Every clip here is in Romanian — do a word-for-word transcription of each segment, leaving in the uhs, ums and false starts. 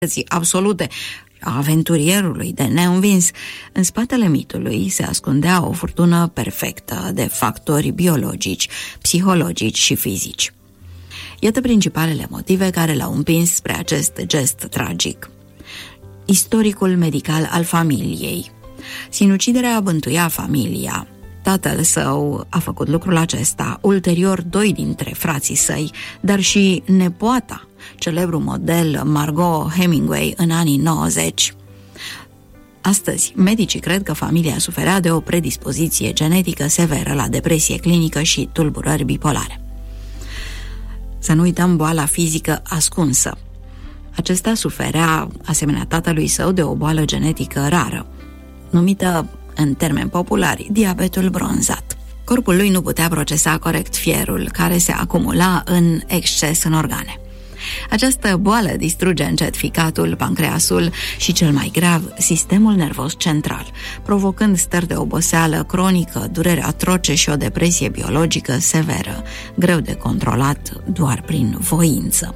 absolute a aventurierului de neînvins. În spatele mitului se ascundea o furtună perfectă de factori biologici, psihologici și fizici. Iată principalele motive care l-au împins spre acest gest tragic. Istoricul medical al familiei. Sinuciderea bântuia familia. Tatăl său a făcut lucrul acesta, ulterior doi dintre frații săi, dar și nepoata, celebrul model Margot Hemingway în anii nouăzeci. Astăzi, medicii cred că familia suferea de o predispoziție genetică severă la depresie clinică și tulburări bipolare. Să nu uităm boala fizică ascunsă. Acesta suferea, asemenea tatălui său, de o boală genetică rară, numită, în termeni populari, diabetul bronzat. Corpul lui nu putea procesa corect fierul, care se acumula în exces în organe. Această boală distruge încet ficatul, pancreasul și, cel mai grav, sistemul nervos central, provocând stări de oboseală cronică, durere atroce și o depresie biologică severă, greu de controlat doar prin voință.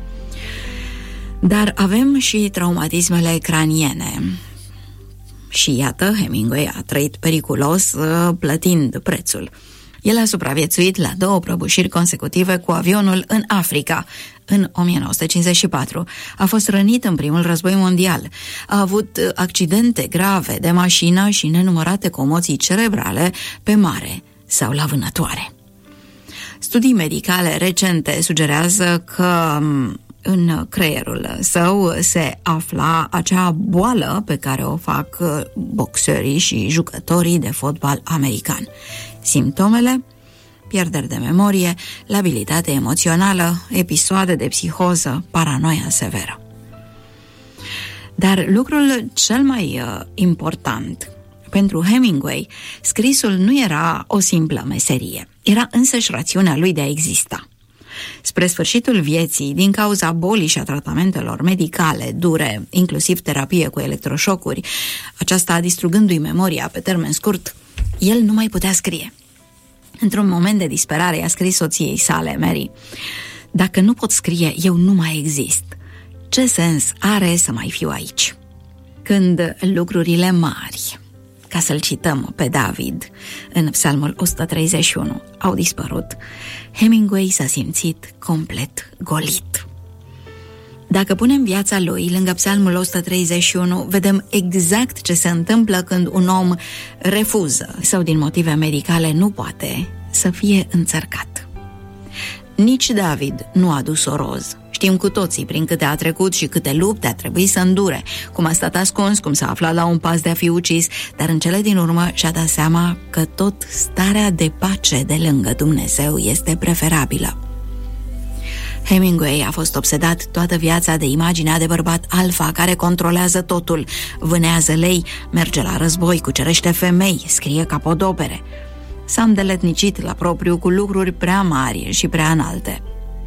Dar avem și traumatismele craniene. Și iată, Hemingway a trăit periculos, plătind prețul. El a supraviețuit la două prăbușiri consecutive cu avionul în Africa, în o mie nouă sute cincizeci și patru. A fost rănit în primul război mondial. A avut accidente grave de mașină și nenumărate comoții cerebrale pe mare sau la vânătoare. Studii medicale recente sugerează că în creierul său se afla acea boală pe care o fac boxerii și jucătorii de fotbal american. Simptomele? Pierderi de memorie, labilitate emoțională, episoade de psihoză, paranoia severă. Dar lucrul cel mai uh, important pentru Hemingway, scrisul nu era o simplă meserie, era însăși rațiunea lui de a exista. Spre sfârșitul vieții, din cauza bolii și a tratamentelor medicale dure, inclusiv terapie cu electroșocuri, aceasta distrugându-i memoria pe termen scurt, el nu mai putea scrie. Într-un moment de disperare i-a scris soției sale, Mary: "Dacă nu pot scrie, eu nu mai exist. Ce sens are să mai fiu aici?" Când lucrurile mari, ca să-l cităm pe David în Psalmul o sută treizeci și unu, au dispărut, Hemingway s-a simțit complet golit. Dacă punem viața lui lângă Psalmul o sută treizeci și unu, vedem exact ce se întâmplă când un om refuză sau din motive medicale nu poate să fie înțărcat. Nici David nu a dus o roz. Știm cu toții prin câte a trecut și câte lupte a trebuit să îndure, cum a stat ascuns, cum s-a aflat la un pas de a fi ucis, dar în cele din urmă și-a dat seama că tot starea de pace de lângă Dumnezeu este preferabilă. Hemingway a fost obsedat toată viața de imaginea de bărbat alfa care controlează totul, vânează lei, merge la război, cucerește femei, scrie capodopere. S-a îndeletnicit la propriu cu lucruri prea mari și prea înalte.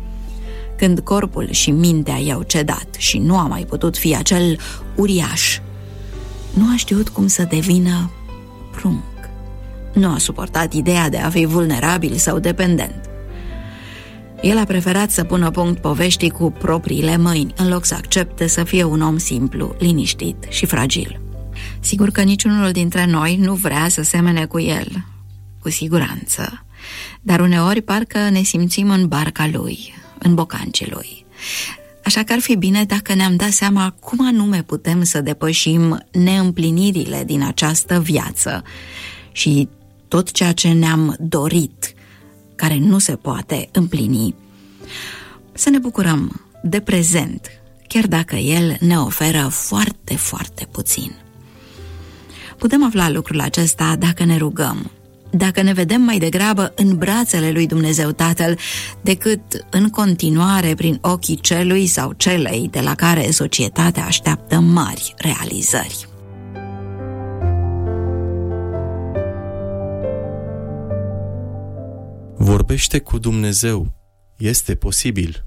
Când corpul și mintea i-au cedat și nu a mai putut fi acel uriaș, nu a știut cum să devină prunc. Nu a suportat ideea de a fi vulnerabil sau dependent. El a preferat să pună punct poveștii cu propriile mâini, în loc să accepte să fie un om simplu, liniștit și fragil. Sigur că niciunul dintre noi nu vrea să semene cu el, cu siguranță, dar uneori parcă ne simțim în barca lui, în bocancii lui. Așa că ar fi bine dacă ne-am dat seama cum anume putem să depășim neîmplinirile din această viață și tot ceea ce ne-am dorit, care nu se poate împlini, să ne bucurăm de prezent, chiar dacă el ne oferă foarte, foarte puțin. Putem afla lucrul acesta dacă ne rugăm, dacă ne vedem mai degrabă în brațele lui Dumnezeu Tatăl, decât în continuare prin ochii celui sau celei de la care societatea așteaptă mari realizări. Vorbește cu Dumnezeu. Este posibil.